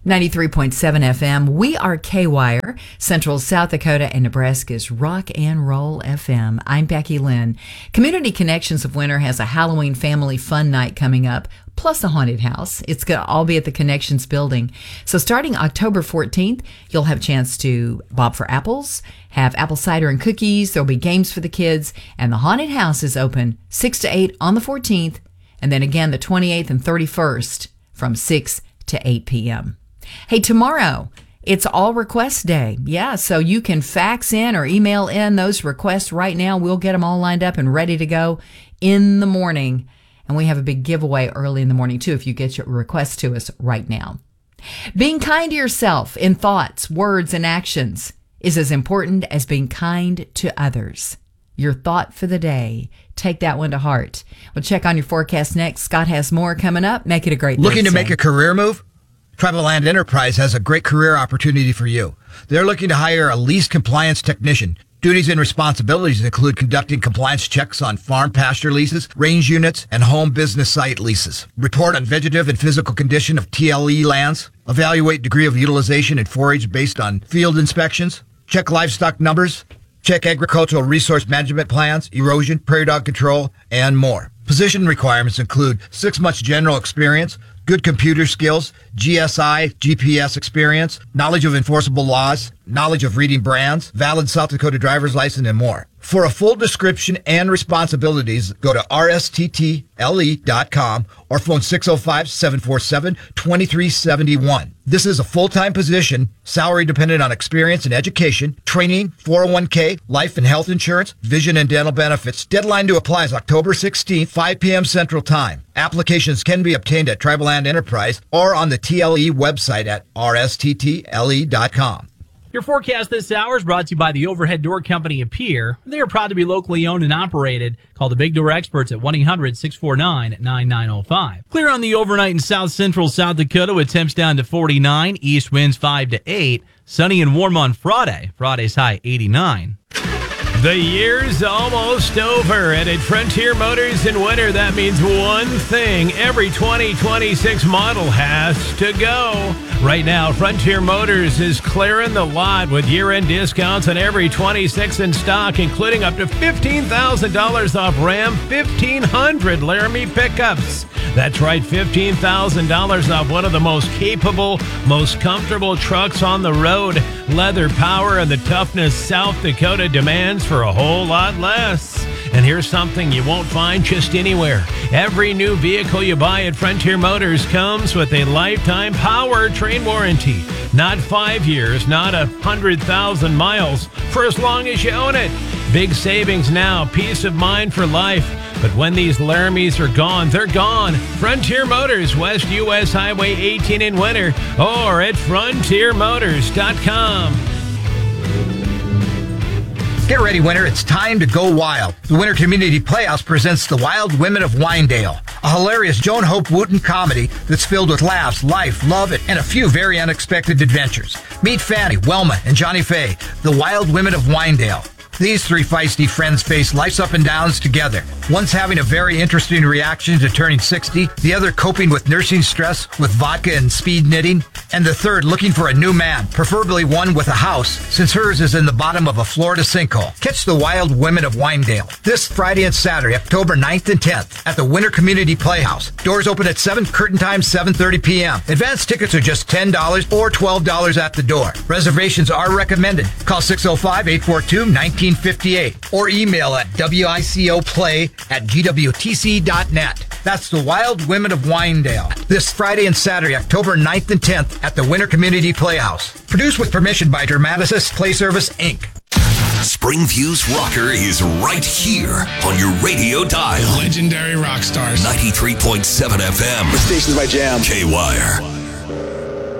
93.7 FM. We are K-Wire, Central South Dakota and Nebraska's Rock and Roll FM. I'm Becky Lynn. Community Connections of Winter has a Halloween family fun night coming up, plus a haunted house. It's going to all be at the Connections building. So starting October 14th, you'll have a chance to bob for apples, have apple cider and cookies. There'll be games for the kids, and the haunted house is open 6 to 8 on the 14th, and then again the 28th and 31st from 6 to 8 p.m. Hey, tomorrow, it's All Request Day. Yeah, so you can fax in or email in those requests right now. We'll get them all lined up and ready to go in the morning. And we have a big giveaway early in the morning, too, if you get your request to us right now. Being kind to yourself in thoughts, words, and actions is as important as being kind to others. Your thought for the day. Take that one to heart. We'll check on your forecast next. Scott has more coming up. Make it a great day. Looking to make a career move? Tribal Land Enterprise has a great career opportunity for you. They're looking to hire a lease compliance technician. Duties and responsibilities include conducting compliance checks on farm pasture leases, range units, and home business site leases. Report on vegetative and physical condition of TLE lands. Evaluate degree of utilization and forage based on field inspections. Check livestock numbers. Check agricultural resource management plans, erosion, prairie dog control, and more. Position requirements include 6 months general experience, good computer skills, GSI, GPS experience, knowledge of enforceable laws, knowledge of reading brands, valid South Dakota driver's license, and more. For a full description and responsibilities, go to rsttle.com or phone 605-747-2371. This is a full-time position, salary dependent on experience and education, training, 401k, life and health insurance, vision and dental benefits. Deadline to apply is October 16th, 5 p.m. Central Time. Applications can be obtained at Tribal Land Enterprise or on the TLE website at rsttle.com. Your forecast this hour is brought to you by the Overhead Door Company of Pierre. They are proud to be locally owned and operated. Call the Big Door Experts at 1-800-649-9905. Clear on the overnight in south central South Dakota with temps down to 49. East winds 5 to 8. Sunny and warm on Friday. Friday's high 89. The year's almost over, and at Frontier Motors in winter, that means one thing. Every 2026 model has to go. Right now, Frontier Motors is clearing the lot with year-end discounts on every 26 in stock, including up to $15,000 off Ram 1500 Laramie pickups. That's right, $15,000 off one of the most capable, most comfortable trucks on the road. Leather power and the toughness South Dakota demands for a whole lot less. And here's something you won't find just anywhere. Every new vehicle you buy at Frontier Motors comes with a lifetime powertrain warranty. Not 5 years, not 100,000 miles, for as long as you own it. Big savings now, peace of mind for life. But when these Laramies are gone, they're gone. Frontier Motors, West U.S. Highway 18 in winter, or at frontiermotors.com. Get ready, winter. It's time to go wild. The Winter Community Playhouse presents The Wild Women of Winedale, a hilarious Joan Hope Wooten comedy that's filled with laughs, life, love, and a few very unexpected adventures. Meet Fanny, Welma, and Johnny Faye, the Wild Women of Winedale. These 3 feisty friends face life's up and downs together. One's having a very interesting reaction to turning 60, the other coping with nursing stress with vodka and speed knitting, and the third looking for a new man, preferably one with a house, since hers is in the bottom of a Florida sinkhole. Catch the Wild Women of Winedale this Friday and Saturday, October 9th and 10th at the Winter Community Playhouse. Doors open at 7, curtain time 7:30 p.m. Advance tickets are just $10 or $12 at the door. Reservations are recommended. Call 605-842-1958 or email at wicoplay@gwtc.net. That's the Wild Women of Winedale. This Friday and Saturday, October 9th and 10th at the Winter Community Playhouse. Produced with permission by Dramaticis Play Service, Inc. Springview's rocker is right here on your radio dial. Legendary rock stars. 93.7 FM. The station's by Jam. K-Wire.